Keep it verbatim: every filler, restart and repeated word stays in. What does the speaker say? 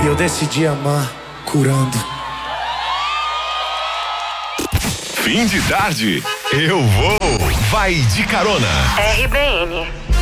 eu decidi amar curando. Fim de tarde, eu vou. Vai de carona. R B N.